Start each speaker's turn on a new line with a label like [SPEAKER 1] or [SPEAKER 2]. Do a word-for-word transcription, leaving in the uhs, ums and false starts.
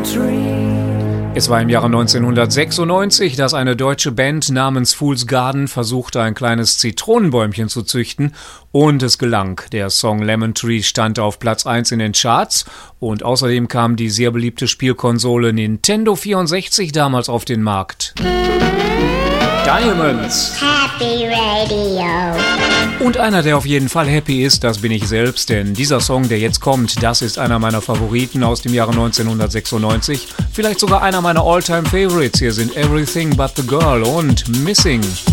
[SPEAKER 1] Es war im Jahre neunzehnhundertsechsundneunzig, dass eine deutsche Band namens Fool's Garden versuchte, ein kleines Zitronenbäumchen zu züchten, und es gelang. Der Song Lemon Tree stand auf Platz eins in den Charts, und außerdem kam die sehr beliebte Spielkonsole Nintendo vierundsechzig damals auf den Markt. Diamonds.
[SPEAKER 2] Happy Radio.
[SPEAKER 1] Und einer, der auf jeden Fall happy ist, das bin ich selbst, denn dieser Song, der jetzt kommt, das ist einer meiner Favoriten aus dem Jahre neunzehnhundertsechsundneunzig. Vielleicht sogar einer meiner All-Time Favorites. Hier sind Everything But The Girl und Missing.